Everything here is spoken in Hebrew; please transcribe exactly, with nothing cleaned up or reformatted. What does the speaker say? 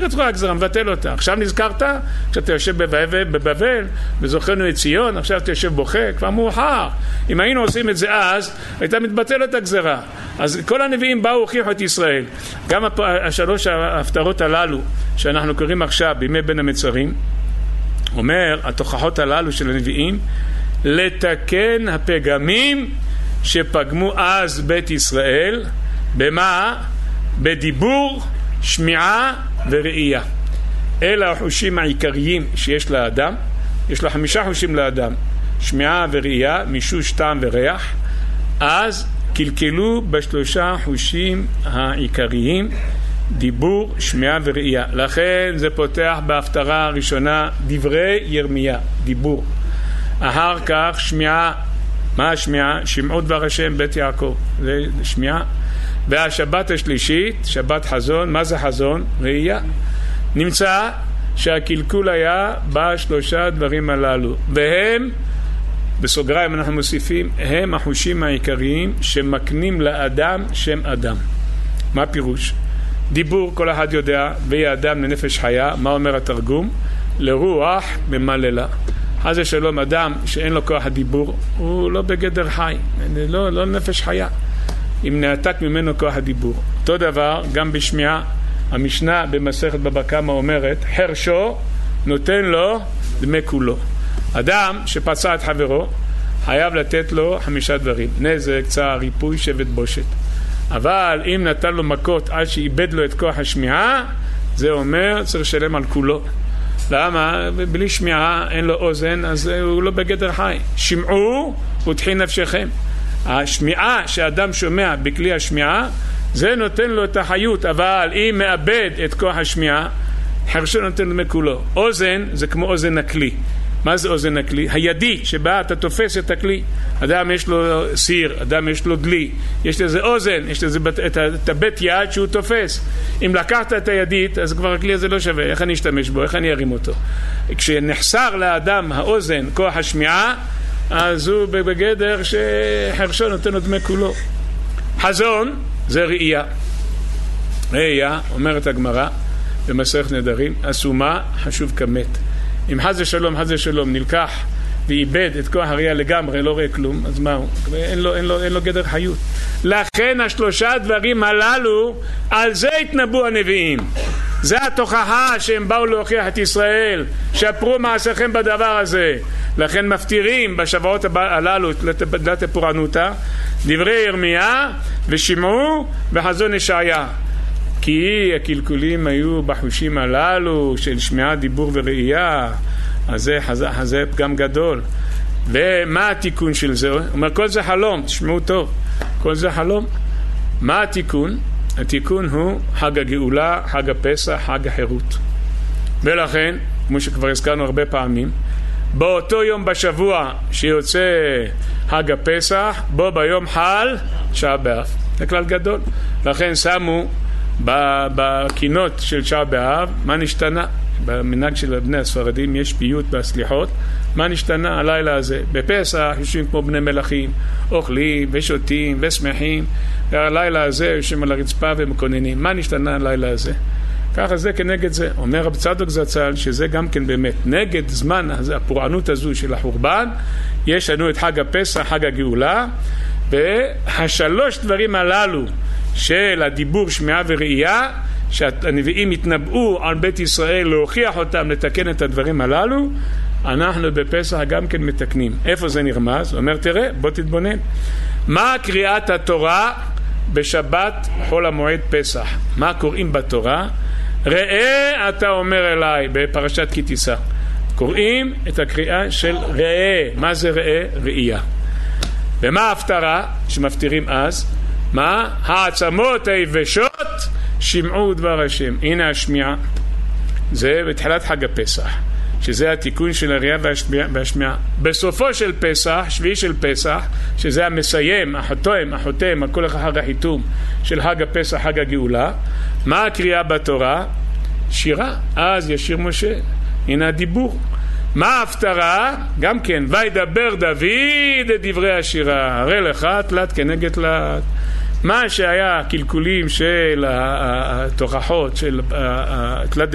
בצורה הגזרה, מבטל אותה. עכשיו נזכרת, כשאתה יושב בבבל, וזוכרנו את ציון, עכשיו אתה יושב בוכה, כבר מאוחר. אם היינו עושים את זה אז, הייתה מתבטלת הגזרה. אז כל הנביאים באו הוכיחו את ישראל. גם השלוש ההפטרות הללו, שאנחנו קוראים עכשיו בימי בין המצרים, אומר, התוכחות הללו של הנביאים, לתקן הפגמים שפגמו אז בית ישראל, במה? בדיבור, שמיעה וראייה. אלה החושים העיקריים שיש לאדם. יש לה חמישה חושים לאדם, שמיעה וראייה, מישוש, טעם וריח. אז קלקלו בשלושה חושים העיקריים, דיבור, שמיעה וראייה. לכן זה פותח בהפטרה הראשונה דברי ירמיה, דיבור. אחר כך שמיעה. מה השמיעה? שמעו דבר השם בית יעקב, זה שמיעה. והשבת השלישית, שבת חזון. מה זה חזון? ראייה. נמצא שהקלקול היה בשלושה דברים הללו, והם, בסוגריים אנחנו מוסיפים, הם החושים העיקריים שמקנים לאדם שם אדם. מה פירוש? דיבור כל אחד יודע, ויהיה אדם לנפש חיה. מה אומר התרגום? לרוח ממללה. חס ושלום, אדם שאין לו כוח הדיבור הוא לא בגדר חי, לא, לא נפש חיה, אם נעתק ממנו כוח הדיבור. אותו דבר גם בשמיעה. המשנה במסכת בבא קמא אומרת, חרשו נותן לו דמי כולו. אדם שפצע את חברו חייב לתת לו חמישה דברים: נזק, צער, ריפוי, שבט, בושת. אבל אם נתן לו מכות עד שאיבד לו את כוח השמיעה, זה אומר צריך לשלם על כולו. למה? בלי שמיעה, אין לו אוזן, אז הוא לא בגדר חי. שמעו ותחי נפשכם. השמיעה שאדם שומע בכלי השמיעה, זה נותן לו את החיות. אבל אם מאבד את כוח השמיעה, חרשו נותן לו מכולו. אוזן זה כמו אוזן הכלי. מה זה אוזן הכלי? הידי שבה אתה תופס את הכלי. אדם יש לו סיר, אדם יש לו דלי, יש לזה אוזן, יש לזה את, את הבית יד שהוא תופס. אם לקחת את הידית, אז כבר הכלי הזה לא שווה. איך אני אשתמש בו? איך אני ארים אותו? כשנחסר לאדם האוזן, כוח השמיעה, אז הוא בגדר שחרשו נותן לו דמי כולו. חזון זה ראייה. ראייה, אומרת הגמרא במסכת נדרים, אסומה חשוב כמת. אם חס ושלום, חס ושלום נלקח ואיבד את כוח הראייה לגמרי, לא רואה כלום, אז מה הוא? אין לו, אין לו, אין לו גדר חיות. לכן השלושה דברים הללו, על זה התנבאו הנביאים. זה התוכחה שהם באו להוכיח את ישראל, שפרו מעשיכם בדבר הזה. לכן מפטירים בשבועות הללו לתפורענותה דברי ירמיה ושמעו וחזון ישעיה, כי הקלקולים היו בחושים הללו של שמיעה, דיבור וראייה. אז זה, זה פגם גדול. ומה התיקון של זה? הוא אומר, כל זה חלום, תשמעו טוב, כל זה חלום. מה התיקון? התיקון הוא חג הגאולה, חג הפסח, חג החירות. ולכן, כמו שכבר הזכרנו הרבה פעמים, באותו יום בשבוע שיוצא חג הפסח, בו ביום חל תשעה באב. זה כלל גדול. לכן שמו בקינות של תשעה באב, מה נשתנה? במנהג של בני הספרדים יש פיוט בהסליחות. מה נשתנה הלילה הזה? בפסח יושבים כמו בני מלכים, אוכלים ושותים ושמחים, והלילה הזה יושבים על הרצפה ומקוננים. מה נשתנה הלילה הזה? ככה זה כנגד זה. אומר רב צדוק זצ"ל שזה גם כן באמת נגד זמן הפורענות הזו של החורבן. יש לנו את חג הפסח, חג הגאולה, והשלוש דברים הללו של הדיבור, שמיעה וראייה, שהנביאים התנבאו על בית ישראל להוכיח אותם, לתקן את הדברים הללו, אנחנו בפסח גם כן מתקנים. איפה זה נרמז? אומר, תראה, בוא תתבונן. מה קריאת התורה בשבת חול המועד פסח? מה קוראים בתורה? ראה אתה אומר אליי, בפרשת כי תישא. קוראים את הקריאה של ראה. מה זה ראה? ראייה. ומה ההפטרה שמפטירים אז? מה? העצמות היבשות שמעו דבר השם. הנה השמיעה. זה בתחילת חג הפסח, שזה התיקון של הראייה והשמיעה, והשמיעה. בסופו של פסח, שביעי של פסח, שזה המסיים, החותם, החותם, הכל אחר החיתום של חג הפסח, חג הגאולה. מה הקריאה בתורה? שירה. אז ישיר משה. הנה הדיבור. מה ההפטרה? גם כן, וידבר דוד את דברי השירה, הרי לך תלת כנגד תלת. מה שהיה קלקולים של התוכחות של תלת